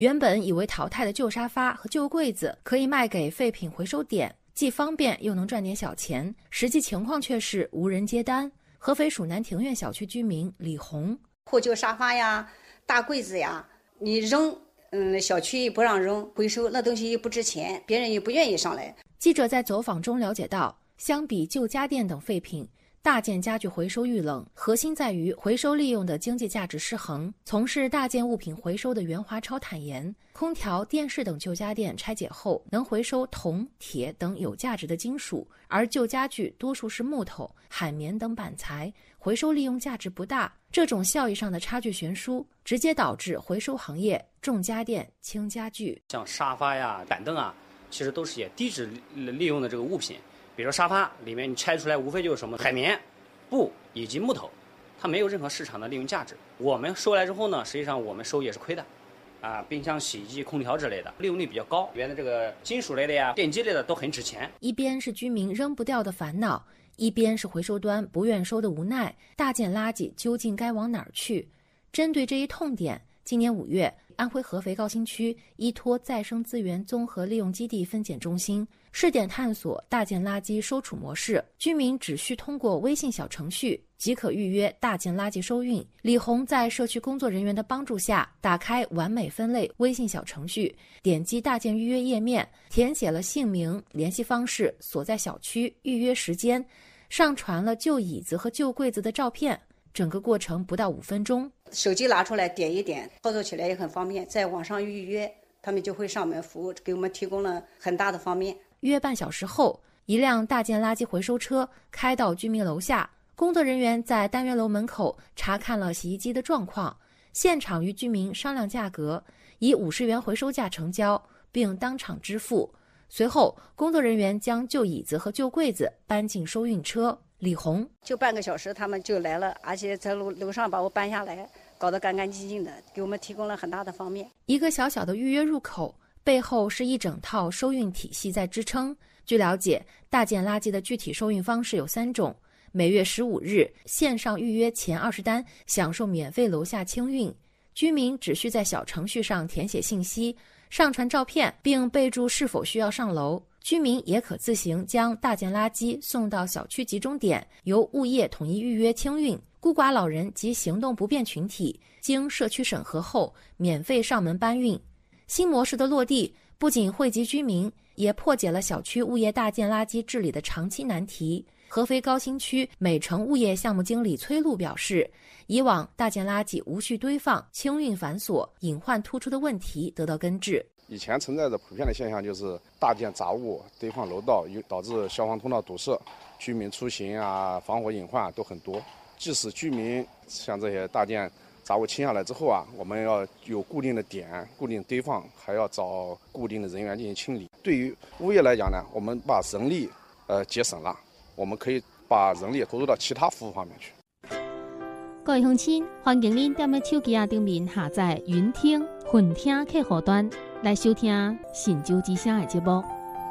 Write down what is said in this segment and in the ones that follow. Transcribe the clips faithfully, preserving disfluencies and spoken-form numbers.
原本以为淘汰的旧沙发和旧柜子可以卖给废品回收点，既方便又能赚点小钱，实际情况却是无人接单。合肥蜀南庭院小区居民李红： 破旧沙发呀、大柜子呀，你扔，嗯，小区不让扔，回收那东西又不值钱，别人又不愿意上来。 记者在走访中了解到，相比旧家电等废品，大件家具回收遇冷，核心在于回收利用的经济价值失衡。从事大件物品回收的袁华超坦言，空调、电视等旧家电拆解后能回收铜、铁等有价值的金属，而旧家具多数是木头、海绵等板材，回收利用价值不大。这种效益上的差距悬殊，直接导致回收行业重家电轻家具。 像沙发呀、板凳啊，其实都是些低值利用的这个物品。比如说沙发里面你拆出来无非就是什么海绵、布以及木头，它没有任何市场的利用价值。我们收来之后呢，实际上我们收也是亏的啊，冰箱、洗衣机、空调之类的利用率比较高，里面的这个金属类的呀、电机类的都很值钱。 一边是居民扔不掉的烦恼，一边是回收端不愿收的无奈，大件垃圾究竟该往哪儿去？针对这一痛点，今年五月，安徽合肥高新区依托再生资源综合利用基地分拣中心试点探索大件垃圾收储模式，居民只需通过微信小程序即可预约大件垃圾收运。李红在社区工作人员的帮助下，打开完美分类微信小程序，点击大件预约页面，填写了姓名、联系方式、所在小区、预约时间，上传了旧椅子和旧柜子的照片，整个过程不到五分钟。 手机拿出来点一点，操作起来也很方便，在网上预约，他们就会上门服务，给我们提供了很大的方便。 约半小时后，一辆大件垃圾回收车开到居民楼下，工作人员在单元楼门口查看了洗衣机的状况，现场与居民商量价格，以五十元回收价成交，并当场支付。随后，工作人员将旧椅子和旧柜子搬进收运车。李红： 就半个小时他们就来了，而且在楼楼上把我搬下来，搞得干干净净的，给我们提供了很大的方便。 一个小小的预约入口背后是一整套收运体系在支撑。据了解，大件垃圾的具体收运方式有三种：每月十五日线上预约前二十单享受免费楼下清运，居民只需在小程序上填写信息，上传照片并备注是否需要上楼。居民也可自行将大件垃圾送到小区集中点，由物业统一预约清运。孤寡老人及行动不便群体经社区审核后免费上门搬运。新模式的落地不仅惠及居民，也破解了小区物业大件垃圾治理的长期难题。合肥高新区美城物业项目经理崔璐表示，以往大件垃圾无序堆放、清运繁琐、隐患突出的问题得到根治。 以前存在的普遍的现象就是大件杂物堆放楼道，导致消防通道堵塞，居民出行啊、防火隐患都很多。即使居民像这些大件杂物清下来之后啊，我们要有固定的点、固定堆放，还要找固定的人员进行清理。对于物业来讲呢，我们把人力呃节省了，我们可以把人力投入到其他服务方面去。 各位乡亲，欢迎您踮手机啊顶面下载云听、混听客户端来收听《神州之声》的节目。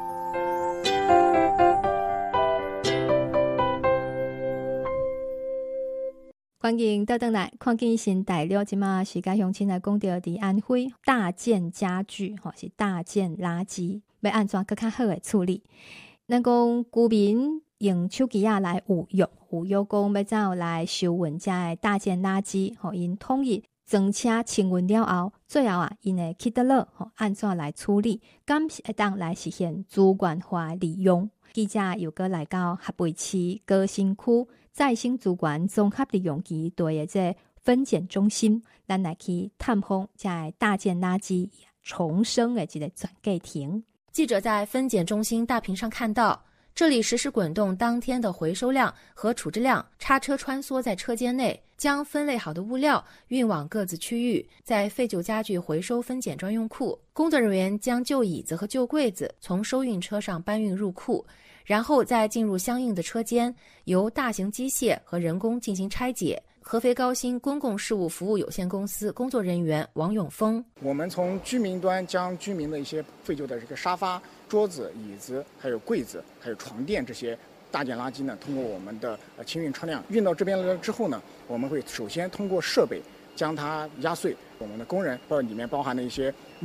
欢迎倒转来看见新大陆，即马是甲乡亲来讲到伫安徽大件家具，吼是大件垃圾，要安怎更较好的处理？咱讲居民用手机啊来有约，有约讲要怎来收运这的大件垃圾，吼因统一装车清运了后，最后啊因会去得了，吼安怎来处理？敢是会当来实现资源化利用？记者又搁来到合肥市高新区再生资源综合利用基地的这分拣中心，咱来去探访这大件垃圾重生的这个转介亭。 记者在分拣中心大屏上看到，这里实时滚动当天的回收量和处置量，叉车穿梭在车间内，将分类好的物料运往各自区域，在废旧家具回收分拣专用库，工作人员将旧椅子和旧柜子从收运车上搬运入库，然后再进入相应的车间，由大型机械和人工进行拆解。合肥高新公共事务服务有限公司工作人员王永峰： 我们从居民端将居民的一些废旧的这个沙发、桌子、椅子，还有柜子，还有床垫这些大件垃圾呢，通过我们的呃清运车辆运到这边来之后呢，我们会首先通过设备将它压碎，我们的工人或者里面包含的一些